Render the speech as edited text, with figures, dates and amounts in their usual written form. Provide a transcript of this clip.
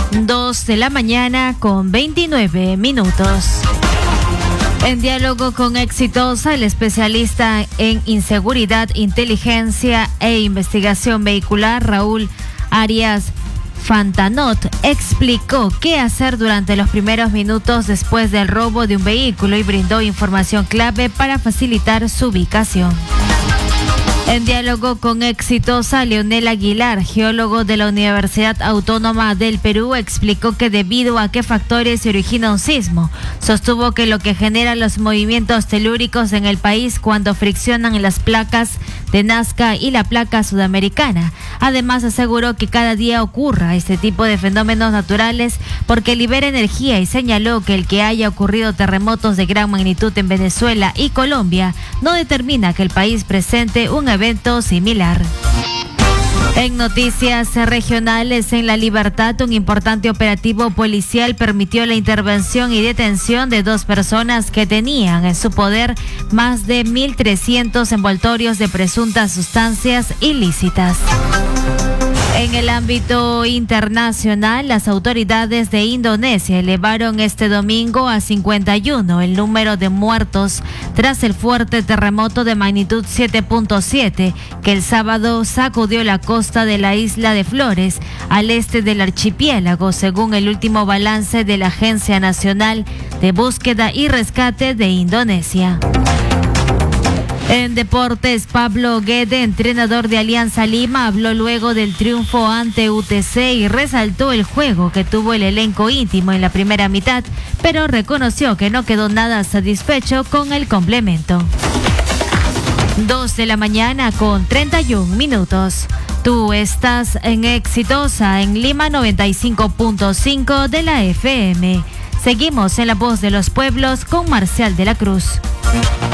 2:29 a.m. En diálogo con Exitosa, el especialista en inseguridad, inteligencia e investigación vehicular, Raúl Arias Fantanot, explicó qué hacer durante los primeros minutos después del robo de un vehículo y brindó información clave para facilitar su ubicación. En diálogo con Exitosa, Leonel Aguilar, geólogo de la Universidad Autónoma del Perú, explicó que debido a qué factores se origina un sismo. Sostuvo que lo que genera los movimientos telúricos en el país cuando friccionan las placas de Nazca y la placa sudamericana. Además, aseguró que cada día ocurra este tipo de fenómenos naturales porque libera energía y señaló que el que haya ocurrido terremotos de gran magnitud en Venezuela y Colombia no determina que el país presente un evento similar. En noticias regionales, en La Libertad, un importante operativo policial permitió la intervención y detención de 2 personas que tenían en su poder más de 1.300 envoltorios de presuntas sustancias ilícitas. En el ámbito internacional, las autoridades de Indonesia elevaron este domingo a 51 el número de muertos tras el fuerte terremoto de magnitud 7.7 que el sábado sacudió la costa de la isla de Flores, al este del archipiélago, según el último balance de la Agencia Nacional de Búsqueda y Rescate de Indonesia. En deportes, Pablo Guede, entrenador de Alianza Lima, habló luego del triunfo ante UTC y resaltó el juego que tuvo el elenco íntimo en la primera mitad, pero reconoció que no quedó nada satisfecho con el complemento. 2:31 a.m. Tú estás en Exitosa en Lima 95.5 de la FM. Seguimos en La Voz de los Pueblos con Marcial de la Cruz.